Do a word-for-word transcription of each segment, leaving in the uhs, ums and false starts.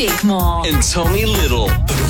Bickmore and Tommy Little.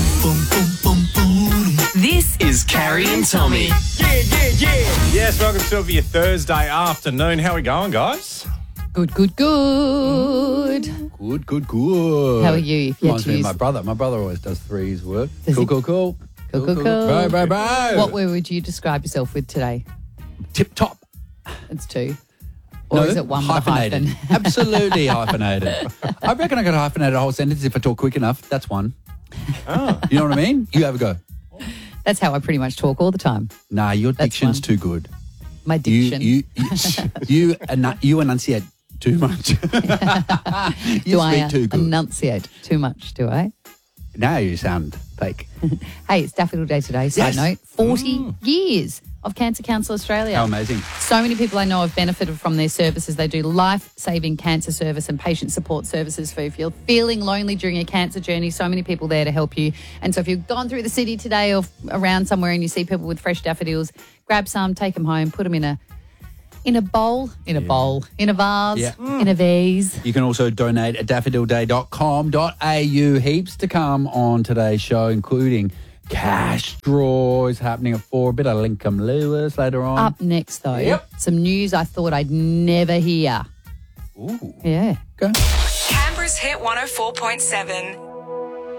This is Carrie and Tommy. Yeah, yeah, yeah. Yes, welcome to your Thursday afternoon. How are we going, guys? Good, good, good. Good, good, good. How are you? If you had Reminds to me of use- my brother. My brother always does three's work. Does Cool, he? cool, cool. Cool, cool, cool. Bro, bro, bro. What word would you describe yourself with today? Tip top. It's two. Or No, is it one hyphenated. with a hyphen? Absolutely hyphenated. I reckon I could hyphenate a whole sentence if I talk quick enough. That's one. Oh. You know what I mean? You have a go. That's how I pretty much talk all the time. Nah, your That's diction's one. too good. My You diction. you you, you, enu- you enunciate too much. you do I speak uh, too good. enunciate too much, do I? Now you sound fake. Hey, it's Daffodil Day today. Side Yes. note, forty years of Cancer Council Australia. How amazing. So many people I know have benefited from their services. They do life-saving cancer service and patient support services for if you're feeling lonely during your cancer journey. So many people there to help you. And so if you've gone through the city today or around somewhere and you see people with fresh daffodils, grab some, take them home, put them in a in a bowl, in a bowl, in a vase, Yeah. in a vase. You can also donate at daffodil day dot com dot a u. Heaps to come on today's show, including cash draws happening at four. A bit of Lincoln Lewis later on. Up next, though, Yep. some news I thought I'd never hear. Ooh. Yeah. Go. Canberra's Hit one oh four point seven.